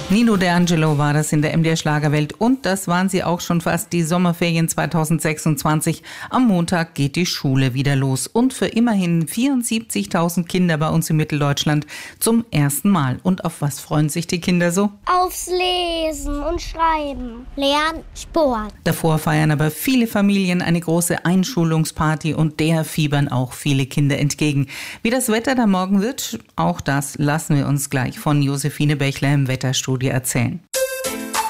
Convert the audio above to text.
Nino D'Angelo war das in der MDR Schlagerwelt und das waren sie auch schon fast, die Sommerferien 2026. Am Montag geht die Schule wieder los und für immerhin 74.000 Kinder bei uns in Mitteldeutschland zum ersten Mal. Und auf was freuen sich die Kinder so? Aufs Lesen und Schreiben, Lernen, Sport. Davor feiern aber viele Familien eine große Einschulungsparty und der fiebern auch viele Kinder entgegen. Wie das Wetter da morgen wird, auch das lassen wir uns gleich von Josephine Bechler im Wetterstudio erzählen.